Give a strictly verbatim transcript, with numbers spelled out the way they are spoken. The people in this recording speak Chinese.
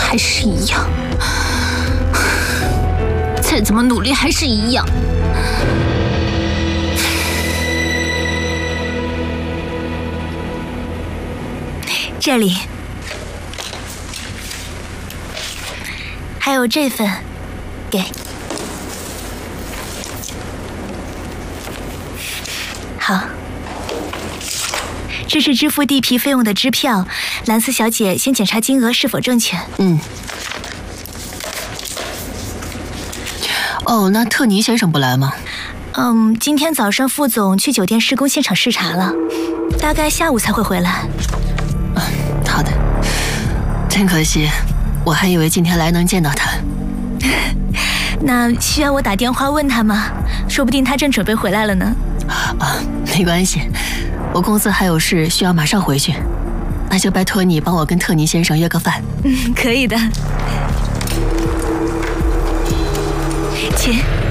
还是一样，再怎么努力还是一样。 这里，还有这份，给。好。 这是支付地皮费用的支票，兰斯小姐先检查金额是否正确。 嗯。哦，那特尼先生不来吗？ 嗯，今天早上副总去酒店施工现场视察了，大概下午才会回来。 嗯，好的。真可惜，我还以为今天来能见到他。 那需要我打电话问他吗？说不定他正准备回来了呢。 啊，没关系。 我公司还有事需要马上回去，那就拜托你帮我跟特尼先生约个饭。 嗯，可以的。请。